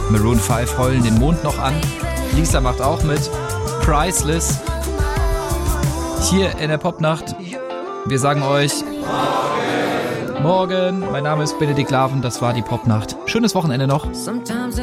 Maroon 5 heulen den Mond noch an. Lisa macht auch mit. Priceless. Hier in der Popnacht. Wir sagen euch Morgen. Mein Name ist Benedikt Laven. Das war die Popnacht. Schönes Wochenende noch.